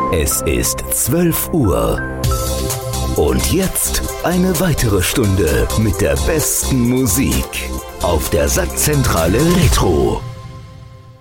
Es ist 12 Uhr. Und jetzt eine weitere Stunde mit der besten Musik auf der Sattzentrale Retro.